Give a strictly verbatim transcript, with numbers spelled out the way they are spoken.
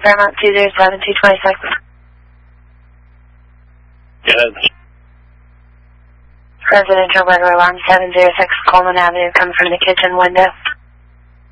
Fairmont two zero seven two two six. Good. Residential weather alarm seven zero six Coleman Avenue coming from the kitchen window.